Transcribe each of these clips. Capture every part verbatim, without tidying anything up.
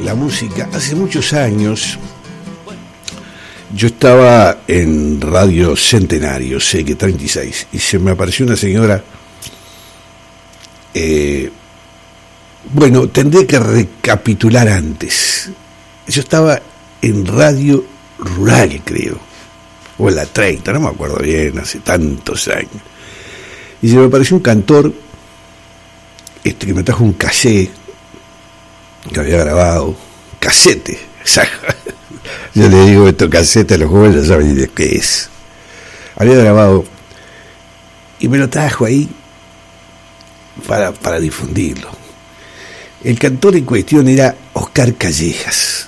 la música. Hace muchos años yo estaba en Radio Centenario, C X treinta y seis, y se me apareció una señora. Eh, bueno, tendré que recapitular antes. Yo estaba en Radio Rural, creo, o en la treinta, no me acuerdo bien, hace tantos años. Y se me apareció un cantor este, que me trajo un cassette que había grabado, casete, yo le digo esto casete a los jóvenes, ya saben de qué es. Había grabado y me lo trajo ahí para, para difundirlo. El cantor en cuestión era Oscar Callejas.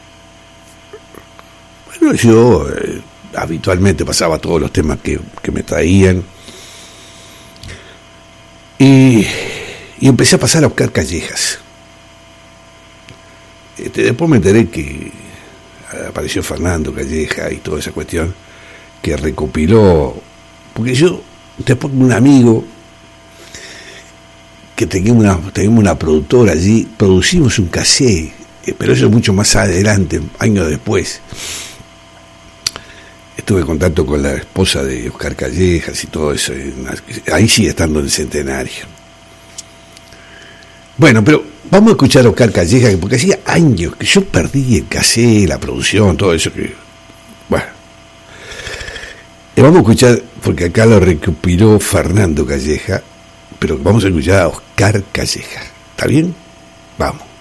Bueno, yo eh, habitualmente pasaba todos los temas que, que me traían y, y empecé a pasar a Oscar Callejas. Este, después me enteré que apareció Fernando Calleja y toda esa cuestión que recopiló, porque yo después con un amigo que teníamos una, teníamos una productora allí, producimos un cassette, eh, pero eso mucho más adelante, años después. Estuve en contacto con la esposa de Oscar Callejas y todo eso, ahí sigue estando en el Centenario. Bueno, pero vamos a escuchar a Oscar Callejas, porque hacía años que yo perdí el cassette, la producción, todo eso que... Bueno, y vamos a escuchar, porque acá lo recopiló Fernando Calleja, pero vamos a escuchar a Oscar Calleja. ¿Está bien? Vamos.